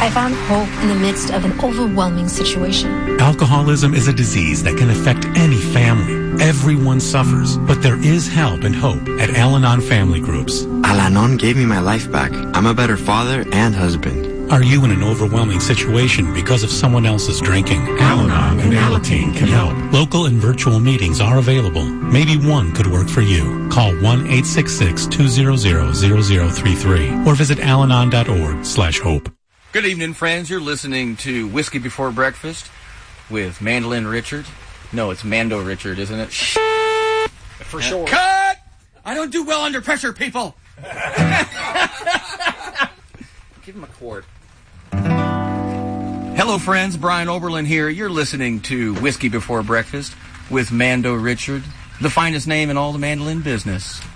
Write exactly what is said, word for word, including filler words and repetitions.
I found hope in the midst of an overwhelming situation. Alcoholism is a disease that can affect any family. Everyone suffers, but there is help and hope at Al-Anon Family Groups. Al-Anon gave me my life back. I'm a better father and husband. Are you in an overwhelming situation because of someone else's drinking? Al-Anon and Alateen can help. Local and virtual meetings are available. Maybe one could work for you. Call one eight six six, two zero zero, zero zero three three or visit alanon dot org slash hope. Good evening, friends. You're listening to Whiskey Before Breakfast with Mandolin Richard. No, it's Mando Richard, isn't it? For sure. Cut! I don't do well under pressure, people. Give him a quart. Hello, friends. Brian Oberlin here. You're listening to Whiskey Before Breakfast with Mando Richard, the finest name in all the mandolin business.